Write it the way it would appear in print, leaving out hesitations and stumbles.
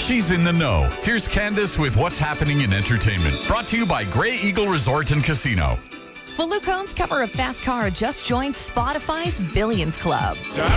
She's in the know. Here's Candace with what's happening in entertainment. Brought to you by Grey Eagle Resort and Casino. Well, Luke Combs' cover of Fast Car just joined Spotify's Billions Club.